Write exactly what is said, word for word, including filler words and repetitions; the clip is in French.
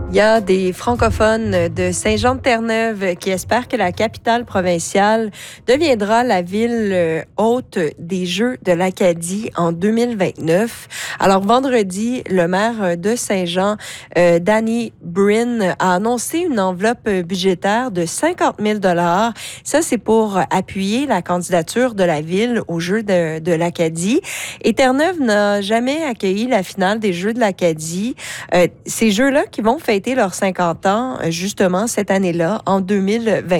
Il y a des francophones de Saint-Jean-de-Terre-Neuve qui espèrent que la capitale provinciale deviendra la ville hôte des Jeux de l'Acadie en deux mille vingt-neuf. Alors, vendredi, le maire de Saint-Jean, euh, Danny Brin, a annoncé une enveloppe budgétaire de cinquante mille dollars. Ça, c'est pour appuyer la candidature de la ville aux Jeux de, de l'Acadie. Et Terre-Neuve n'a jamais accueilli la finale des Jeux de l'Acadie. Euh, ces Jeux-là qui vont fêter leurs cinquante ans, justement, cette année-là, en deux mille vingt.